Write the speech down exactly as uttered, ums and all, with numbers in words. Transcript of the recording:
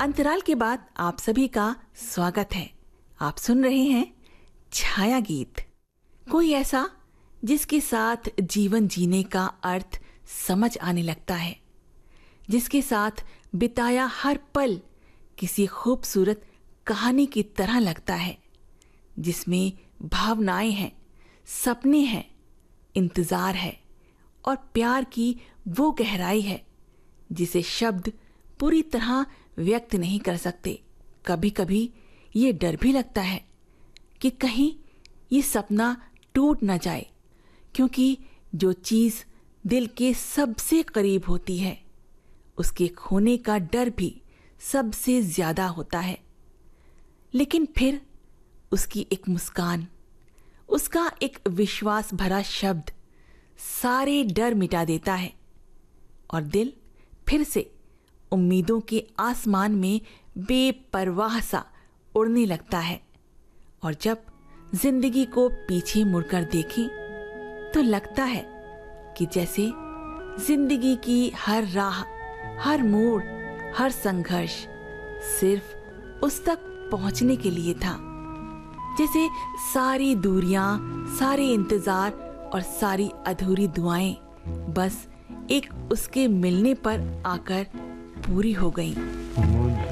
अंतराल के बाद आप सभी का स्वागत है। आप सुन रहे हैं छाया गीत। कोई ऐसा जिसके साथ जीवन जीने का अर्थ समझ आने लगता है, जिसके साथ बिताया हर पल किसी खूबसूरत कहानी की तरह लगता है, जिसमें भावनाएं हैं, सपने हैं, इंतजार है और प्यार की वो गहराई है जिसे शब्द पूरी तरह व्यक्त नहीं कर सकते। कभी कभी ये डर भी लगता है कि कहीं ये सपना टूट न जाए, क्योंकि जो चीज़ दिल के सबसे करीब होती है उसके खोने का डर भी सबसे ज्यादा होता है। लेकिन फिर उसकी एक मुस्कान, उसका एक विश्वास भरा शब्द सारे डर मिटा देता है और दिल फिर से उम्मीदों के आसमान में बेपरवाह सा उड़ने लगता है। और जब जिंदगी को पीछे मुड़कर देखें तो लगता है कि जैसे जिंदगी की हर राह, हर मोड़, हर संघर्ष सिर्फ उस तक पहुंचने के लिए था। जैसे सारी दूरियां, सारे इंतजार और सारी अधूरी दुआएं बस एक उसके मिलने पर आकर पूरी हो गईं।